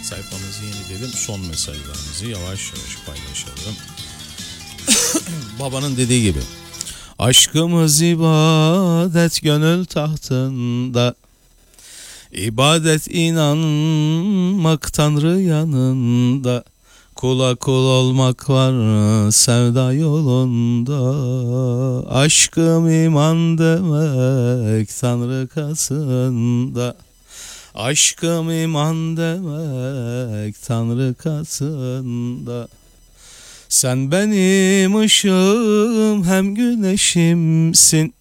sayfamızı yenileyelim. Son mesajlarımızı yavaş yavaş paylaşalım. Babanın dediği gibi. Aşkımız ibadet gönül tahtında. İbadet inanmak Tanrı yanında. Kula kul olmak var sevda yolunda. Aşkım iman demek Tanrı katında. Aşkım iman demek Tanrı katında. Sen benim ışığım hem güneşimsin.